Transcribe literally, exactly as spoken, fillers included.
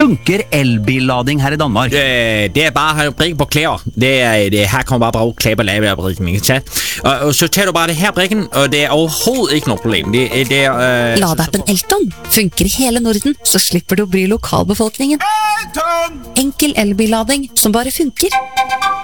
funker elbillading her i Danmark? Det, det er bare at have brikken på klæder. Det er, det, her kommer bare bruge klæber lave af brikken, ikke sant? Og, og så tager du bare det her brikken, og det er overhovedet ikke noget problem. Det, det er... Øh, Ladeappen Elton funker i hele Norden, så slipper du å bry lokalbefolkningen. Enkel elbillading som bare funker.